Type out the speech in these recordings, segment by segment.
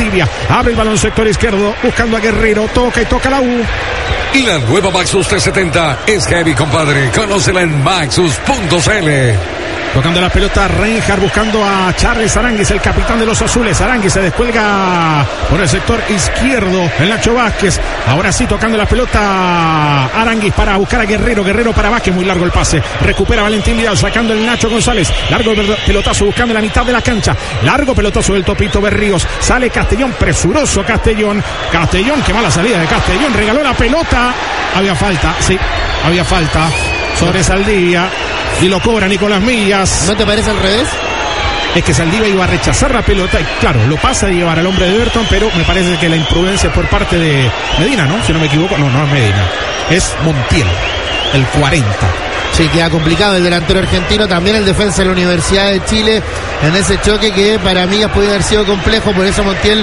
Saldivia, abre el balón sector izquierdo, buscando a Guerrero, toca y toca la U. Y la nueva Maxus 370 es heavy, compadre. Conócela en maxus.cl. Tocando la pelota Reinhardt, buscando a Charles Aranguis, el capitán de los azules. Aranguis se descuelga por el sector izquierdo, el Nacho Vázquez. Ahora sí, tocando la pelota Aranguis para buscar a Guerrero. Guerrero para Vázquez, muy largo el pase. Recupera Valentín Vidal, sacando el Nacho González. Largo pelotazo, buscando la mitad de la cancha. Largo pelotazo del Topito Berríos. Sale Castellón, presuroso Castellón. Castellón, qué mala salida de Castellón. Regaló la pelota. Había falta, sí, había falta sobre Saldivia. Y lo cobra Nicolás Millas. ¿No te parece al revés? Es que Saldivia iba a rechazar la pelota y claro, lo pasa a llevar al hombre de Everton, pero me parece que la imprudencia por parte de Medina, ¿no? Si no me equivoco, no es Medina, es Montiel, el 40. Sí, queda complicado el delantero argentino, también el defensa de la Universidad de Chile en ese choque que para mí ha podido haber sido complejo, por eso Montiel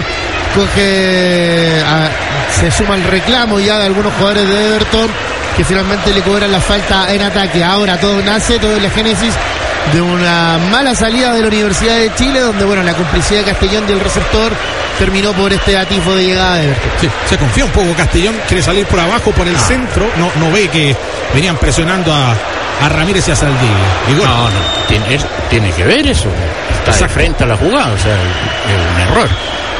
se suma el reclamo ya de algunos jugadores de Everton que finalmente le cobran la falta en ataque. Ahora todo nace, todo es la génesis de una mala salida de la Universidad de Chile, donde bueno, la complicidad de Castellón y el receptor terminó por este atisbo de llegada de Everton. Sí, se confía un poco Castellón, quiere salir por abajo, por el centro, no ve que venían presionando a Ramírez y a Saldivia. Y bueno, tiene que ver eso, está de frente a la jugada, o sea, es un error.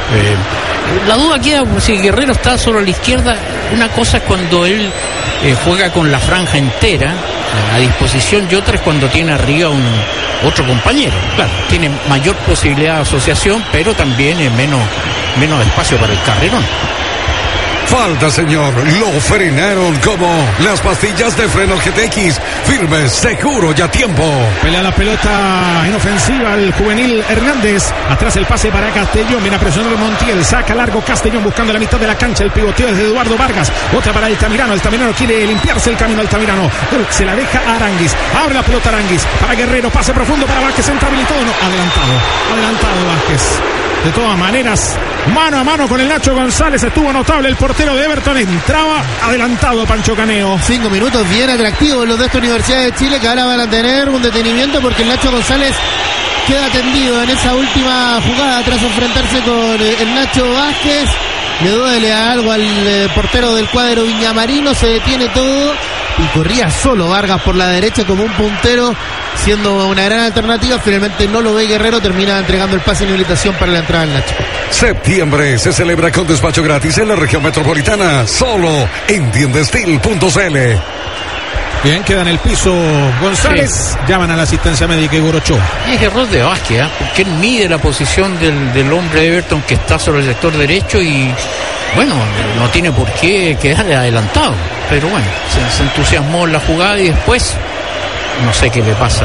La duda queda si Guerrero está solo a la izquierda. Una cosa es cuando él juega con la franja entera a disposición y otra es cuando tiene arriba otro compañero. Claro, tiene mayor posibilidad de asociación, pero también es menos espacio para el carrerón. Falta, señor. Lo frenaron como las pastillas de freno GTX. Firme, seguro y a tiempo. Pelea la pelota en ofensiva el juvenil Hernández. Atrás el pase para Castellón. Viene a presionar Montiel. Saca largo Castellón buscando la mitad de la cancha. El pivoteo es de Eduardo Vargas. Otra para Altamirano. Altamirano quiere limpiarse el camino. Altamirano se la deja a Aranguis. Abre la pelota Aranguis. Para Guerrero. Pase profundo para Vázquez. Entra habilitado. No, adelantado Vázquez. De todas maneras, mano a mano con el Nacho González, estuvo notable el portero de Everton, entraba adelantado Pancho Caneo. 5 minutos bien atractivos los de esta Universidad de Chile, que ahora van a tener un detenimiento porque el Nacho González queda tendido en esa última jugada tras enfrentarse con el Nacho Vázquez. Le duele algo al portero del cuadro viñamarino, se detiene todo y corría solo Vargas por la derecha como un puntero, siendo una gran alternativa. Finalmente no lo ve Guerrero, termina entregando el pase en habilitación para la entrada del Nacho. Septiembre se celebra con despacho gratis en la región metropolitana, solo en tiendestil.cl. Bien, queda en el piso González, sí. Llaman a la asistencia médica Igor Ochoa. Es error de Vázquez, porque él mide la posición del hombre de Everton que está sobre el sector derecho y bueno, no tiene por qué quedarle adelantado, pero bueno, se entusiasmó en la jugada y después no sé qué le pasa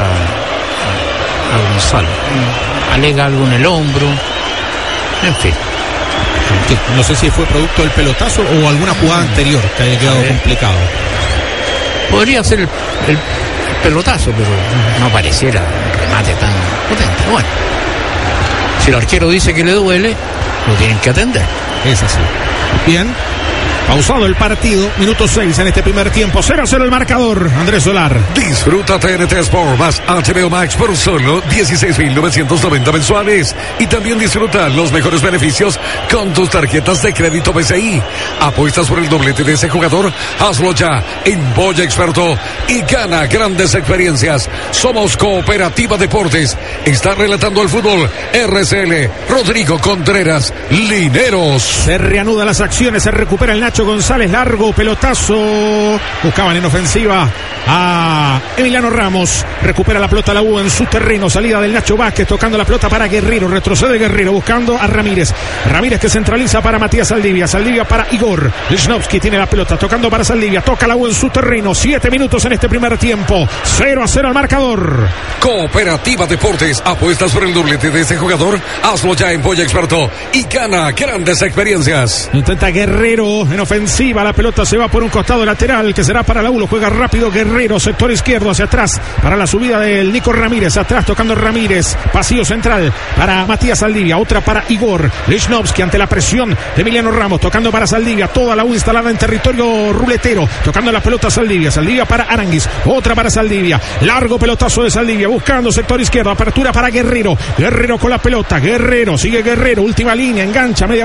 a Gonzalo, alega algo en el hombro, en fin. No sé si fue producto del pelotazo o alguna jugada anterior que haya quedado complicado. Podría ser el pelotazo, pero no pareciera un remate tan potente. Bueno, si el arquero dice que le duele, lo tienen que atender. Es así. Bien. Pausado el partido, minuto 6 en este primer tiempo, 0-0 el marcador. Andrés Solar. Disfruta TNT Sport más HBO Max por solo 16.990 mensuales. Y también disfruta los mejores beneficios con tus tarjetas de crédito BCI. Apuestas por el doblete de ese jugador, hazlo ya en Boya Experto y gana grandes experiencias. Somos Cooperativa Deportes. Está relatando el fútbol RCL Rodrigo Contreras Lineros. Se reanudan las acciones, se recupera el Nacho González, largo pelotazo, buscaban en ofensiva a Emiliano Ramos, recupera la pelota la U en su terreno, salida del Nacho Vázquez, tocando la pelota para Guerrero, retrocede Guerrero, buscando a Ramírez que centraliza para Matías Saldivia para Igor Lichnowsky, tiene la pelota, tocando para Saldivia, toca la U en su terreno, 7 minutos en este primer tiempo, 0-0 al marcador. Cooperativa Deportes, apuestas por el doblete de ese jugador, hazlo ya en Boya Experto y gana grandes experiencias. Intenta Guerrero en ofensiva, la pelota se va por un costado lateral que será para la U, lo juega rápido Guerrero, sector izquierdo hacia atrás para la subida del Nico Ramírez, atrás tocando Ramírez, pasillo central para Matías Saldivia, otra para Igor Lichnowsky ante la presión de Emiliano Ramos, tocando para Saldivia, toda la U instalada en territorio ruletero, tocando la pelota Saldivia para Aranguis, otra para Saldivia, largo pelotazo de Saldivia, buscando sector izquierdo, apertura para Guerrero con la pelota, sigue Guerrero, última línea, engancha, media